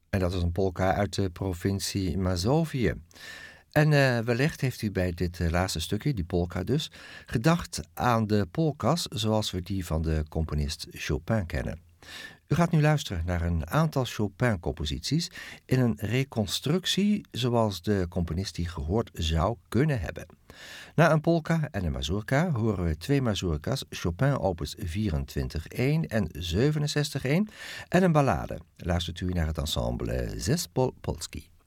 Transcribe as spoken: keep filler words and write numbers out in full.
En dat is een polka uit de provincie Mazovië. En uh, wellicht heeft u bij dit uh, laatste stukje, die polka dus, gedacht aan de polkas zoals we die van de componist Chopin kennen. U gaat nu luisteren naar een aantal Chopin-composities in een reconstructie zoals de componist die gehoord zou kunnen hebben. Na een polka en een mazurka horen we twee mazurkas, Chopin opus vierentwintig één en zevenenzestig één en een ballade. Luistert u naar het ensemble Zespol Polski.